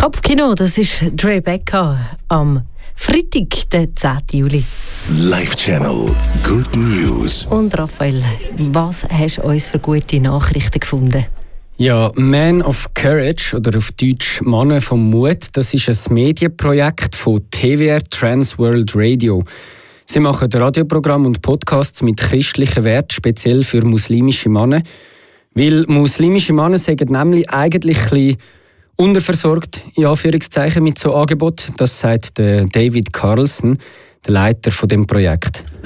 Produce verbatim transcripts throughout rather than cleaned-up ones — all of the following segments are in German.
Kopfkino, das ist Tribeca am Freitag, den zehnten Juli. Live Channel Good News. Und Raphael, was hast du uns für gute Nachrichten gefunden? Ja, Man of Courage oder auf Deutsch Männer vom Mut, das ist ein Medienprojekt von T W R Trans World Radio. Sie machen Radioprogramme und Podcasts mit christlichen Werten, speziell für muslimische Männer. Weil muslimische Männer sagen nämlich eigentlich ein bisschen unterversorgt, in Anführungszeichen, mit so Angebot. Das sagt der David Carlson, der Leiter von dem Projekt. Sie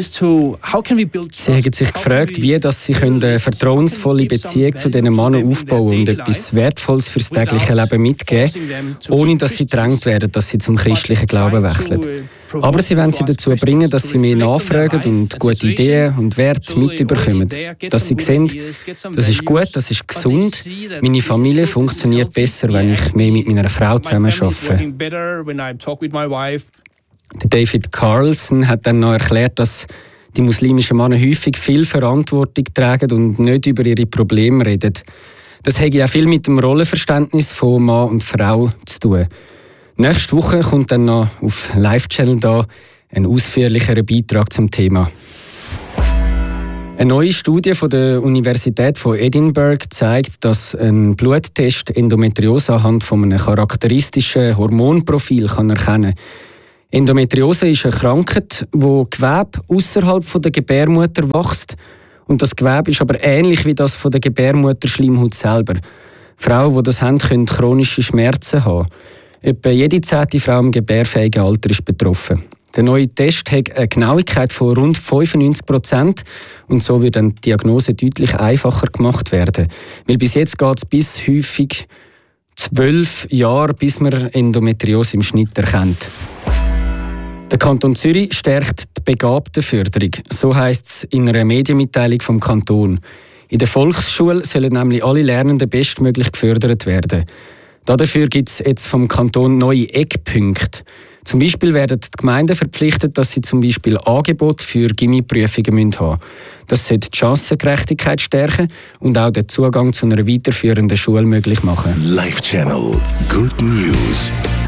haben sich gefragt, wie dass sie eine vertrauensvolle Beziehung zu diesen Männern aufbauen und etwas Wertvolles fürs tägliche Leben mitgeben, ohne dass sie gedrängt werden, dass sie zum christlichen Glauben wechseln. Aber sie wollen sie dazu bringen, dass sie mehr nachfragen und gute Ideen und Werte mitbekommen. Dass sie sehen, das ist gut, das ist gesund, meine Familie funktioniert besser, wenn ich mehr mit meiner Frau zusammen arbeite. David Carlson hat dann noch erklärt, dass die muslimischen Männer häufig viel Verantwortung tragen und nicht über ihre Probleme reden. Das hat ja viel mit dem Rollenverständnis von Mann und Frau zu tun. Nächste Woche kommt dann noch auf Live Channel da ein ausführlicherer Beitrag zum Thema. Eine neue Studie von der Universität von Edinburgh zeigt, dass ein Bluttest Endometriose anhand von einem charakteristischen Hormonprofil kann erkennen kann. Endometriose ist eine Krankheit, wo Gewebe außerhalb der Gebärmutter wächst. Und das Gewebe ist aber ähnlich wie das von der Gebärmutterschleimhaut selber. Frauen, die das haben, können chronische Schmerzen haben. Etwa jede zehnte Frau im gebärfähigen Alter ist betroffen. Der neue Test hat eine Genauigkeit von rund fünfundneunzig Prozent und so wird die Diagnose deutlich einfacher gemacht werden. Weil bis jetzt geht es bis häufig zwölf Jahre, bis man Endometriose im Schnitt erkennt. Der Kanton Zürich stärkt die Begabtenförderung. So heisst es in einer Medienmitteilung vom Kanton. In der Volksschule sollen nämlich alle Lernenden bestmöglich gefördert werden. Dafür gibt es jetzt vom Kanton neue Eckpunkte. Zum Beispiel werden die Gemeinden verpflichtet, dass sie zum Beispiel Angebote für Gimmi-Prüfungen haben müssen. Das sollte die Chancengerechtigkeit stärken und auch den Zugang zu einer weiterführenden Schule möglich machen. Live Channel Good News.